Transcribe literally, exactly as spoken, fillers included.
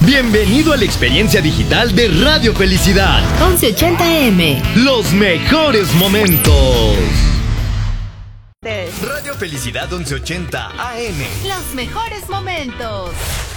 Bienvenido a la experiencia digital de Radio Felicidad. once ochenta A M. Los mejores momentos. Radio Felicidad once ochenta A M. Los mejores momentos.